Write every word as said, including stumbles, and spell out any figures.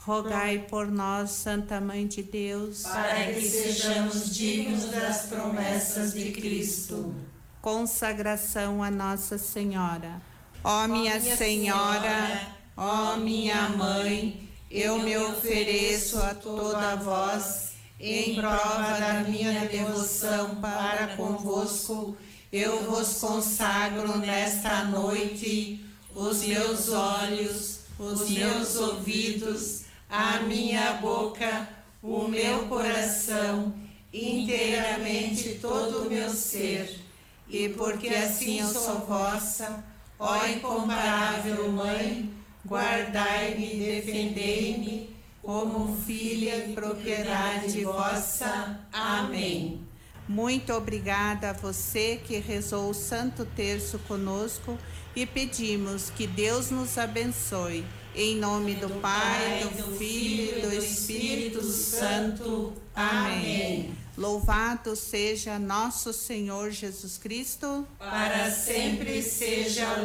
rogai por nós, Santa Mãe de Deus, para que sejamos dignos das promessas de Cristo. Consagração a Nossa Senhora. Ó minha Senhora, ó minha Mãe, eu me ofereço a toda vós, em prova da minha devoção para convosco, eu vos consagro nesta noite os meus olhos, os meus ouvidos, a minha boca, o meu coração, inteiramente todo o meu ser. E porque assim eu sou vossa, ó incomparável Mãe, guardai-me e defendei-me, como filha e propriedade vossa. Amém. Muito obrigada a você que rezou o Santo Terço conosco e pedimos que Deus nos abençoe. Em nome do Pai, do Filho e do Espírito Santo. Amém. Louvado seja nosso Senhor Jesus Cristo. Para sempre seja